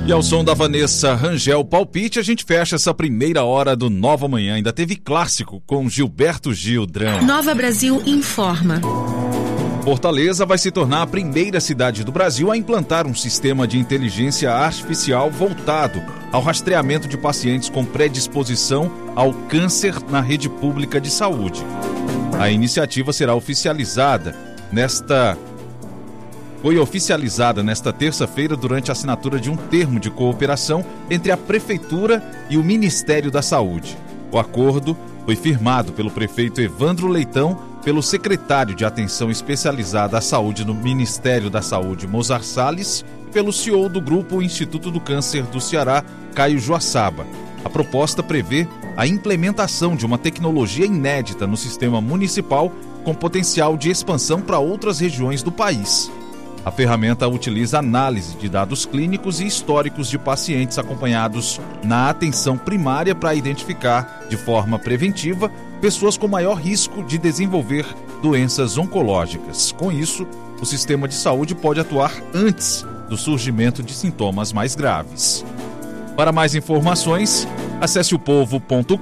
E ao som da Vanessa Rangel Palpite, a gente fecha essa primeira hora do Nova Manhã. Ainda teve clássico com Gilberto Gil, Drama. Nova Brasil informa. Fortaleza vai se tornar a primeira cidade do Brasil a implantar um sistema de inteligência artificial voltado ao rastreamento de pacientes com predisposição ao câncer na rede pública de saúde. A iniciativa será foi oficializada nesta terça-feira durante a assinatura de um termo de cooperação entre a Prefeitura e o Ministério da Saúde. O acordo foi firmado pelo prefeito Evandro Leitão, pelo secretário de Atenção Especializada à Saúde no Ministério da Saúde, Mozart Salles, e pelo CEO do Grupo Instituto do Câncer do Ceará, Caio Joaçaba. A proposta prevê a implementação de uma tecnologia inédita no sistema municipal com potencial de expansão para outras regiões do país. A ferramenta utiliza análise de dados clínicos e históricos de pacientes acompanhados na atenção primária para identificar, de forma preventiva, pessoas com maior risco de desenvolver doenças oncológicas. Com isso, o sistema de saúde pode atuar antes do surgimento de sintomas mais graves. Para mais informações, acesse opovo.com.br.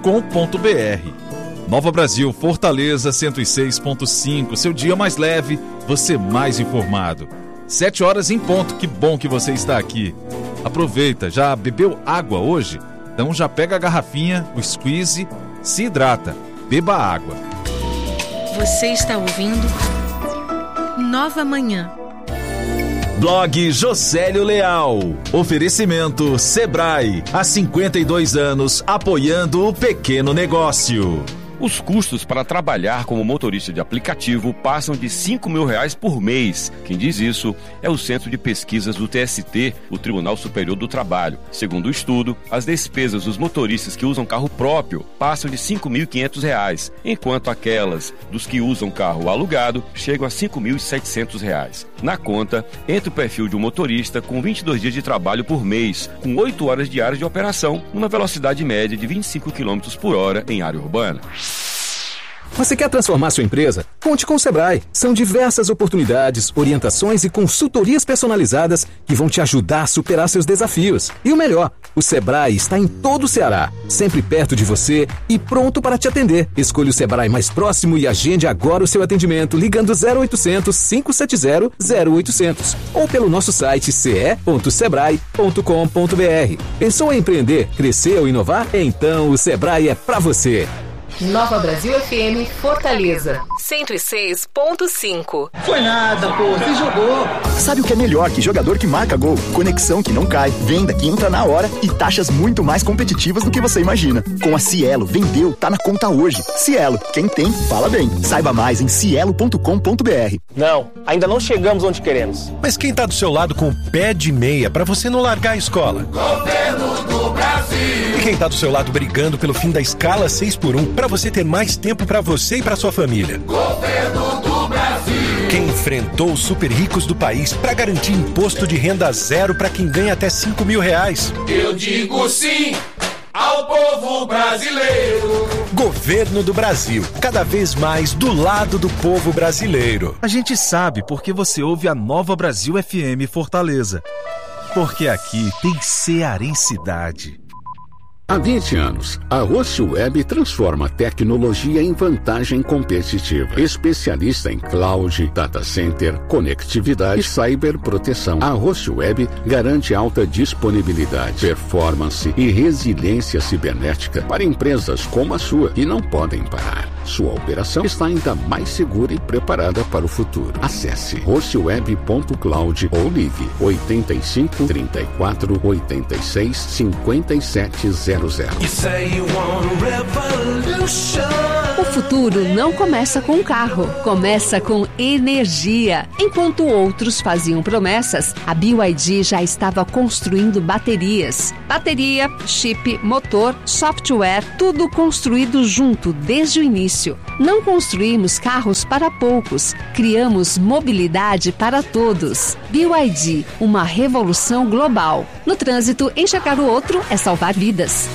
Nova Brasil, Fortaleza 106.5. Seu dia mais leve, você mais informado. 7 horas em ponto, que bom que você está aqui. Aproveita, já bebeu água hoje? Então já pega a garrafinha, o squeeze, se hidrata, beba água. Você está ouvindo Nova Manhã. Blog Josélio Leal. Oferecimento Sebrae. Há 52 anos apoiando o pequeno negócio. Os custos para trabalhar como motorista de aplicativo passam de R$5.000 por mês. Quem diz isso é o Centro de Pesquisas do TST, o Tribunal Superior do Trabalho. Segundo o estudo, as despesas dos motoristas que usam carro próprio passam de R$5.500, enquanto aquelas dos que usam carro alugado chegam a R$5.700. Na conta, entra o perfil de um motorista com 22 dias de trabalho por mês, com 8 horas diárias de operação, numa velocidade média de 25 km por hora em área urbana. Você quer transformar sua empresa? Conte com o Sebrae. São diversas oportunidades, orientações e consultorias personalizadas que vão te ajudar a superar seus desafios. E o melhor, o Sebrae está em todo o Ceará, sempre perto de você e pronto para te atender. Escolha o Sebrae mais próximo e agende agora o seu atendimento ligando 0800 570 0800 ou pelo nosso site ce.sebrae.com.br. Pensou em empreender, crescer ou inovar? Então o Sebrae é para você. Nova Brasil FM Fortaleza 106.5. Foi nada, pô, você jogou. Sabe o que é melhor que jogador que marca gol? Conexão que não cai, venda que entra na hora e taxas muito mais competitivas do que você imagina. Com a Cielo, vendeu, tá na conta hoje. Cielo, quem tem, fala bem. Saiba mais em cielo.com.br. Não, ainda não chegamos onde queremos. Mas quem tá do seu lado com o pé de meia pra você não largar a escola? Governo do Brasil. E quem tá do seu lado brigando pelo fim da escala 6x1 pra você ter mais tempo pra você e pra sua família? Governo do Brasil. Quem enfrentou os super ricos do país pra garantir imposto de renda zero pra quem ganha até R$5.000? Eu digo sim ao povo brasileiro. Governo do Brasil, cada vez mais do lado do povo brasileiro. A gente sabe porque você ouve a Nova Brasil FM Fortaleza. Porque aqui tem cearensidade. Há 20 anos, a Rocio Web transforma a tecnologia em vantagem competitiva. Especialista em cloud, data center, conectividade e cyberproteção. A Rocio Web garante alta disponibilidade, performance e resiliência cibernética para empresas como a sua, que não podem parar. Sua operação está ainda mais segura e preparada para o futuro. Acesse rocioweb.cloud ou ligue 85 34 86 5700. O futuro não começa com um carro, começa com energia. Enquanto outros faziam promessas, a BYD já estava construindo baterias. Bateria, chip, motor, software, tudo construído junto desde o início. Não construímos carros para poucos, criamos mobilidade para todos. BYD, uma revolução global. No trânsito, enxergar o outro é salvar vidas.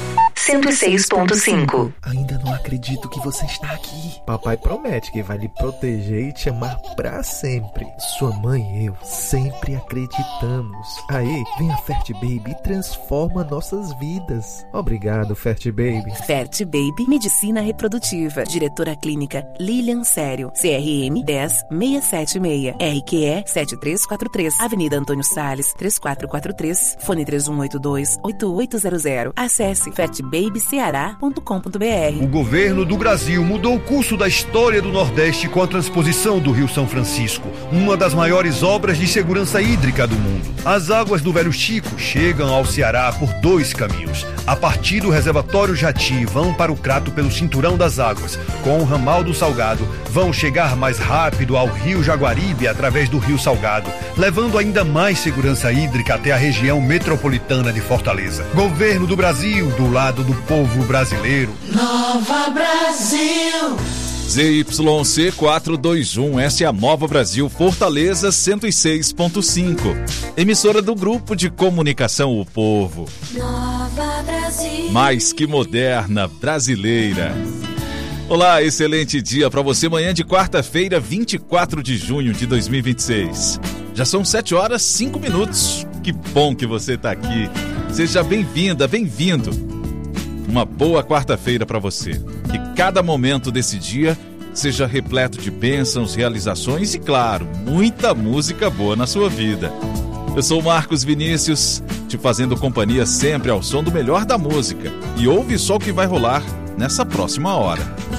106.5. Ainda não acredito que você está aqui. Papai promete que vai lhe proteger e te amar pra sempre. Sua mãe e eu sempre acreditamos. Aí, vem a Fert Baby e transforma nossas vidas. Obrigado, Fert Baby. Fert Baby Medicina Reprodutiva. Diretora Clínica Lilian Sério. CRM 10676. RQE 7343. Avenida Antônio Salles 3443. Fone 3182-8800. Acesse fertbabyceará.com.br. O governo do Brasil mudou o curso da história do Nordeste com a transposição do Rio São Francisco, uma das maiores obras de segurança hídrica do mundo. As águas do Velho Chico chegam ao Ceará por 2 caminhos. A partir do reservatório Jati, vão para o Crato pelo Cinturão das Águas. Com o ramal do Salgado, vão chegar mais rápido ao Rio Jaguaribe através do Rio Salgado, levando ainda mais segurança hídrica até a região metropolitana de Fortaleza. Governo do Brasil, do lado do povo brasileiro. Nova Brasil. ZYC 421, essa é a Nova Brasil Fortaleza 106.5. Emissora do Grupo de Comunicação O Povo. Nova Brasil. Mais que moderna, brasileira. Olá, excelente dia para você, manhã de quarta-feira, 24 de junho de 2026. Já são 7h05. Que bom que você está aqui. Seja bem-vinda, bem-vindo. Uma boa quarta-feira para você. Que cada momento desse dia seja repleto de bênçãos, realizações e, claro, muita música boa na sua vida. Eu sou Marcos Vinícius, te fazendo companhia sempre ao som do melhor da música. E ouve só o que vai rolar nessa próxima hora.